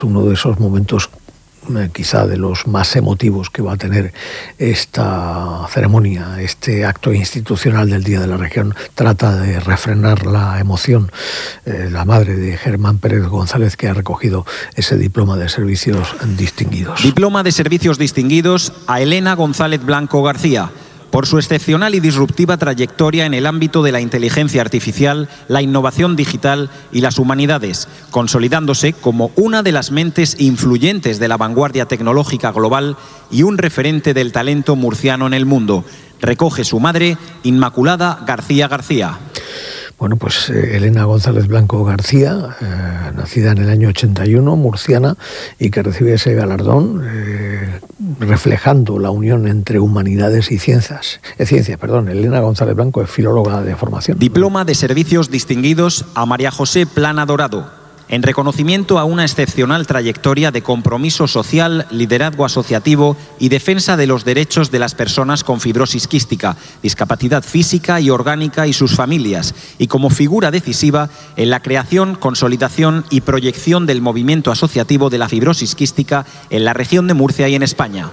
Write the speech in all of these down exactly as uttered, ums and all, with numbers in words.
uno de esos momentos eh, quizá de los más emotivos que va a tener esta ceremonia, este acto institucional del Día de la Región. Trata de refrenar la emoción. Eh, la madre de Germán Pérez González, que ha recogido ese diploma de servicios distinguidos. Diploma de servicios distinguidos a Elena González Blanco García, por su excepcional y disruptiva trayectoria en el ámbito de la inteligencia artificial, la innovación digital y las humanidades, consolidándose como una de las mentes influyentes de la vanguardia tecnológica global y un referente del talento murciano en el mundo. Recoge su madre, Inmaculada García García. Bueno, pues eh, Elena González Blanco García, eh, nacida en el año ochenta y uno, murciana, y que recibe ese galardón eh, reflejando la unión entre humanidades y ciencias. Eh, ciencias, perdón. Elena González Blanco es filóloga de formación. Diploma de servicios distinguidos a María José Plana Dorado, en reconocimiento a una excepcional trayectoria de compromiso social, liderazgo asociativo y defensa de los derechos de las personas con fibrosis quística, discapacidad física y orgánica y sus familias, y como figura decisiva en la creación, consolidación y proyección del movimiento asociativo de la fibrosis quística en la región de Murcia y en España.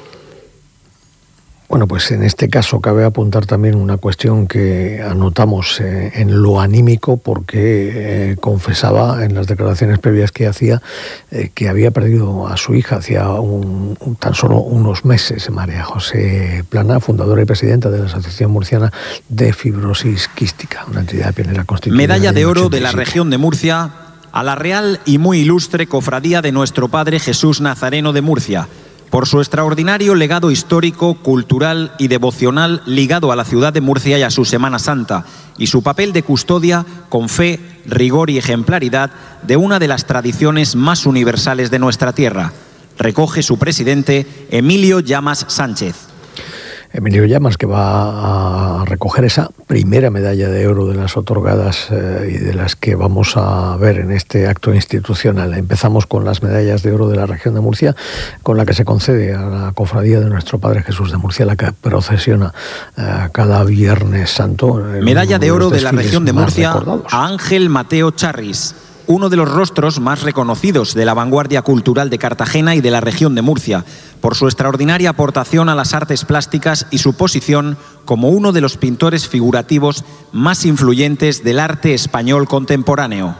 Bueno, pues en este caso cabe apuntar también una cuestión que anotamos eh, en lo anímico, porque eh, confesaba en las declaraciones previas que hacía eh, que había perdido a su hija hacía un, un, tan solo unos meses. María José Plana, fundadora y presidenta de la Asociación Murciana de Fibrosis Quística, una entidad pionera constituida. Medalla de oro de la región de Murcia a la Real y muy ilustre Cofradía de Nuestro Padre Jesús Nazareno de Murcia, por su extraordinario legado histórico, cultural y devocional ligado a la ciudad de Murcia y a su Semana Santa, y su papel de custodia con fe, rigor y ejemplaridad de una de las tradiciones más universales de nuestra tierra. Recoge su presidente, Emilio Llamas Sánchez. Emilio Llamas, que va a recoger esa primera medalla de oro de las otorgadas eh, y de las que vamos a ver en este acto institucional. Empezamos con las medallas de oro de la región de Murcia, con la que se concede a la Cofradía de Nuestro Padre Jesús de Murcia, la que procesiona eh, cada Viernes Santo. Medalla de oro de la región de Murcia a Ángel Mateo Charris, uno de los rostros más reconocidos de la vanguardia cultural de Cartagena y de la región de Murcia, por su extraordinaria aportación a las artes plásticas y su posición como uno de los pintores figurativos más influyentes del arte español contemporáneo.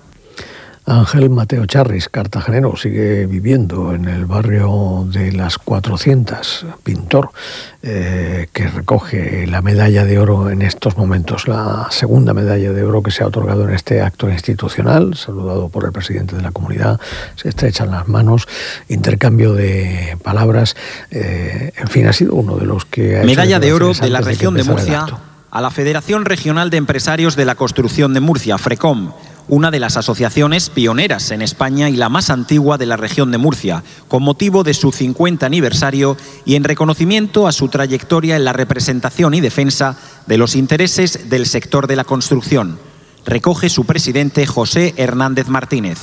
Ángel Mateo Charris, cartagenero, sigue viviendo en el barrio de las cuatrocientas, pintor, eh, que recoge la medalla de oro en estos momentos, la segunda medalla de oro que se ha otorgado en este acto institucional, saludado por el presidente de la comunidad, se estrechan las manos, intercambio de palabras, eh, en fin, ha sido uno de los que... Ha medalla de oro de la región de Murcia a la Federación Regional de Empresarios de la Construcción de Murcia, FRECOM, una de las asociaciones pioneras en España y la más antigua de la región de Murcia, con motivo de su cincuenta aniversario y en reconocimiento a su trayectoria en la representación y defensa de los intereses del sector de la construcción. Recoge su presidente, José Hernández Martínez.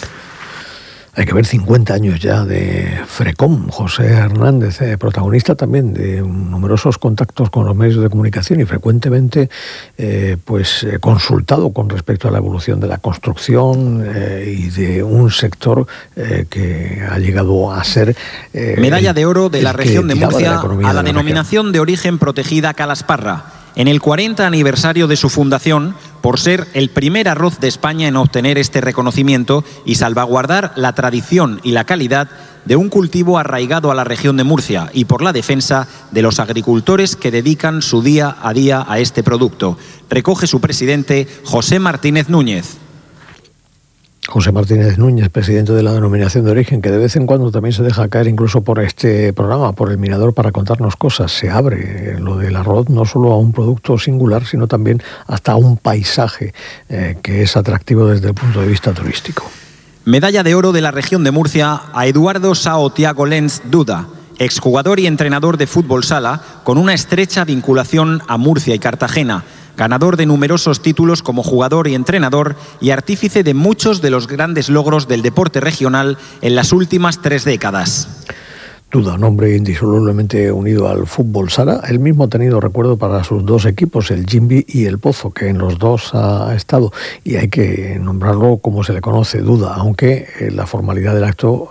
Hay que ver cincuenta años ya de FRECOM. José Hernández, eh, protagonista también de numerosos contactos con los medios de comunicación y frecuentemente eh, pues eh, consultado con respecto a la evolución de la construcción eh, y de un sector eh, que ha llegado a ser... Eh, medalla de oro de la región de Murcia de a la de denominación región. de origen protegida Calasparra, en el cuarenta aniversario de su fundación, por ser el primer arroz de España en obtener este reconocimiento y salvaguardar la tradición y la calidad de un cultivo arraigado a la región de Murcia, y por la defensa de los agricultores que dedican su día a día a este producto. Recoge su presidente, José Martínez Núñez. José Martínez Núñez, presidente de la denominación de origen, que de vez en cuando también se deja caer incluso por este programa, por el Mirador, para contarnos cosas. Se abre lo del arroz no solo a un producto singular, sino también hasta a un paisaje eh, que es atractivo desde el punto de vista turístico. Medalla de oro de la región de Murcia a Eduardo Sao Tiago Lenz Duda, exjugador y entrenador de fútbol sala, con una estrecha vinculación a Murcia y Cartagena, ganador de numerosos títulos como jugador y entrenador y artífice de muchos de los grandes logros del deporte regional en las últimas tres décadas. Duda, un hombre indisolublemente unido al fútbol sala. Él mismo ha tenido recuerdo para sus dos equipos, el Jimbi y el Pozo, que en los dos ha estado, y hay que nombrarlo como se le conoce, Duda, aunque la formalidad del acto